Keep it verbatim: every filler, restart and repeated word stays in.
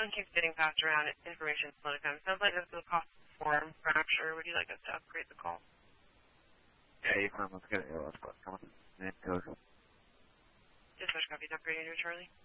phone keeps getting passed around. Information is slow to come. Sounds like this is a cost form fracture. Would you like us to upgrade the call? Yeah, you can. Let's get it. Yeah, let's go. Come on. And go. Dispatch copy. Upgrading to Charlie.